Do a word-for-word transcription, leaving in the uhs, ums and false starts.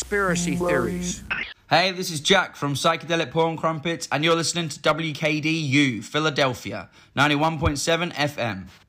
conspiracy theories. Hey, this is Jack from Psychedelic Porn Crumpets, and you're listening to W K D U, Philadelphia, ninety-one point seven F M.